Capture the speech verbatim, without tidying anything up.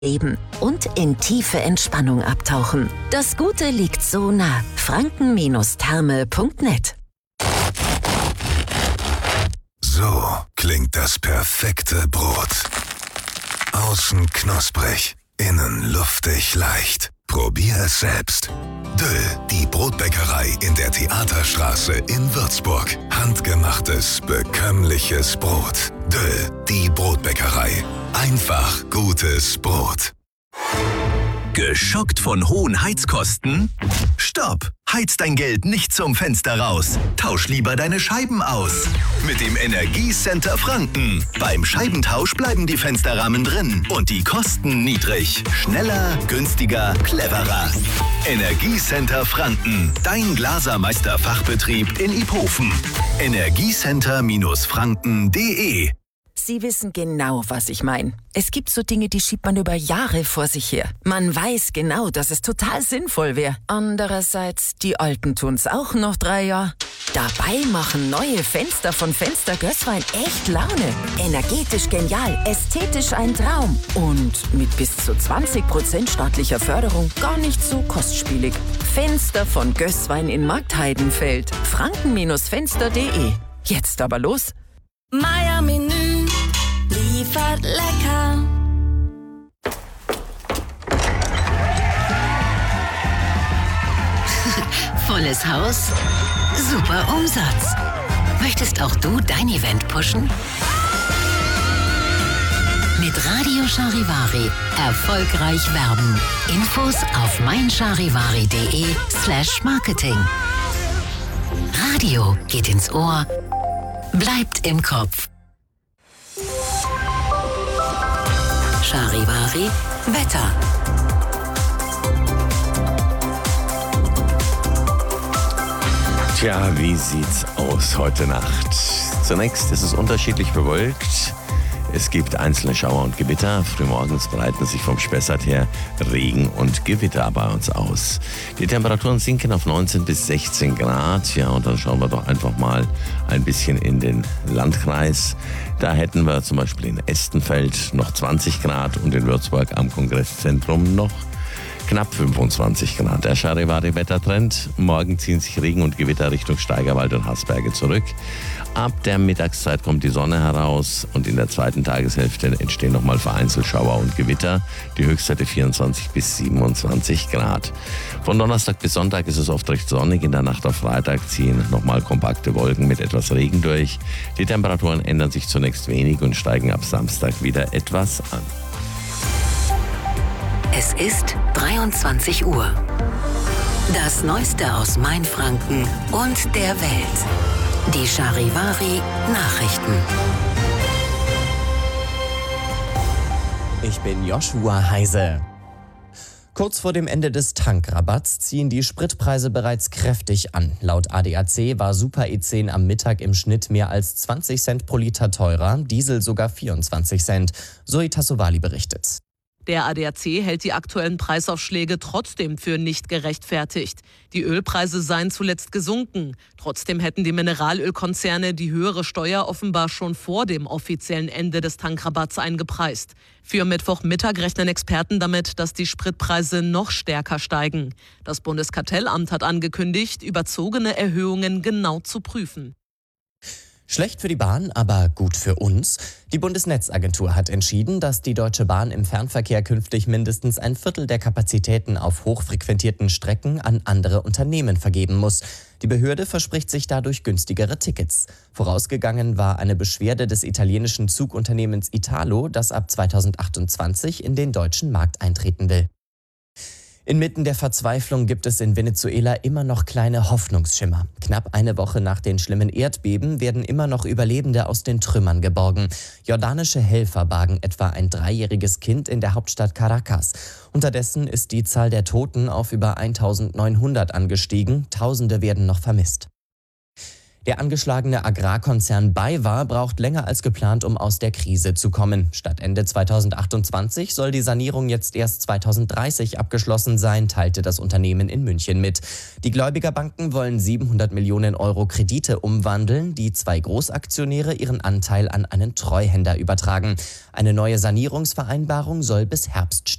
Leben und in tiefe Entspannung abtauchen. Das Gute liegt so nah. Franken Therme Punkt net. So klingt das perfekte Brot. Außen knusprig, innen luftig leicht. Probier es selbst. Döll, die Brotbäckerei in der Theaterstraße in Würzburg. Handgemachtes, bekömmliches Brot. Döll, die Brotbäckerei. Einfach gutes Brot. Geschockt von hohen Heizkosten? Stopp! Heiz dein Geld nicht zum Fenster raus. Tausch lieber deine Scheiben aus. Mit dem Energiecenter Franken. Beim Scheibentausch bleiben die Fensterrahmen drin und die Kosten niedrig. Schneller, günstiger, cleverer. Energiecenter Franken. Dein Glasermeister-Fachbetrieb in Iphofen. Energiecenter Franken punkt de. Sie wissen genau, was ich meine. Es gibt so Dinge, die schiebt man über Jahre vor sich her. Man weiß genau, dass es total sinnvoll wäre. Andererseits, die Alten tun's auch noch drei Jahre. Dabei machen neue Fenster von Fenster Gößwein echt Laune. Energetisch genial, ästhetisch ein Traum. Und mit bis zu zwanzig Prozent staatlicher Förderung gar nicht so kostspielig. Fenster von Gößwein in Marktheidenfeld. Franken Fenster punkt de. Jetzt aber los. Meier Menü liefert lecker. Volles Haus, super Umsatz. Möchtest auch du dein Event pushen? Mit Radio Charivari erfolgreich werben. Infos auf meincharivari.de slash marketing. Radio geht ins Ohr, bleibt im Kopf. Charivari Wetter. Tja, wie sieht's aus heute Nacht? Zunächst ist es unterschiedlich bewölkt. Es gibt einzelne Schauer und Gewitter. Frühmorgens breiten sich vom Spessart her Regen und Gewitter bei uns aus. Die Temperaturen sinken auf neunzehn bis sechzehn Grad. Ja, und dann schauen wir doch einfach mal ein bisschen in den Landkreis. Da hätten wir zum Beispiel in Estenfeld noch zwanzig Grad und in Würzburg am Kongresszentrum noch knapp fünfundzwanzig Grad. Der Charivari-Wettertrend. Morgen ziehen sich Regen und Gewitter Richtung Steigerwald und Haßberge zurück. Ab der Mittagszeit kommt die Sonne heraus und in der zweiten Tageshälfte entstehen nochmal vereinzelt Schauer und Gewitter. Die Höchstwerte vierundzwanzig bis siebenundzwanzig Grad. Von Donnerstag bis Sonntag ist es oft recht sonnig. In der Nacht auf Freitag ziehen nochmal kompakte Wolken mit etwas Regen durch. Die Temperaturen ändern sich zunächst wenig und steigen ab Samstag wieder etwas an. Es ist dreiundzwanzig Uhr. Das Neueste aus Mainfranken und der Welt. Die Charivari Nachrichten. Ich bin Joshua Heise. Kurz vor dem Ende des Tankrabatts ziehen die Spritpreise bereits kräftig an. Laut A D A C war Super E zehn am Mittag im Schnitt mehr als zwanzig Cent pro Liter teurer, Diesel sogar vierundzwanzig Cent. Zoe Tassovali berichtet. Der A D A C hält die aktuellen Preisaufschläge trotzdem für nicht gerechtfertigt. Die Ölpreise seien zuletzt gesunken. Trotzdem hätten die Mineralölkonzerne die höhere Steuer offenbar schon vor dem offiziellen Ende des Tankrabatts eingepreist. Für Mittwochmittag rechnen Experten damit, dass die Spritpreise noch stärker steigen. Das Bundeskartellamt hat angekündigt, überzogene Erhöhungen genau zu prüfen. Schlecht für die Bahn, aber gut für uns. Die Bundesnetzagentur hat entschieden, dass die Deutsche Bahn im Fernverkehr künftig mindestens ein Viertel der Kapazitäten auf hochfrequentierten Strecken an andere Unternehmen vergeben muss. Die Behörde verspricht sich dadurch günstigere Tickets. Vorausgegangen war eine Beschwerde des italienischen Zugunternehmens Italo, das ab zweitausendachtundzwanzig in den deutschen Markt eintreten will. Inmitten der Verzweiflung gibt es in Venezuela immer noch kleine Hoffnungsschimmer. Knapp eine Woche nach den schlimmen Erdbeben werden immer noch Überlebende aus den Trümmern geborgen. Jordanische Helfer bargen etwa ein dreijähriges Kind in der Hauptstadt Caracas. Unterdessen ist die Zahl der Toten auf über eintausendneunhundert angestiegen. Tausende werden noch vermisst. Der angeschlagene Agrarkonzern BayWa braucht länger als geplant, um aus der Krise zu kommen. Statt Ende zweitausendachtundzwanzig soll die Sanierung jetzt erst zweitausenddreißig abgeschlossen sein, teilte das Unternehmen in München mit. Die Gläubigerbanken wollen siebenhundert Millionen Euro Kredite umwandeln, die zwei Großaktionäre ihren Anteil an einen Treuhänder übertragen. Eine neue Sanierungsvereinbarung soll bis Herbst stehen.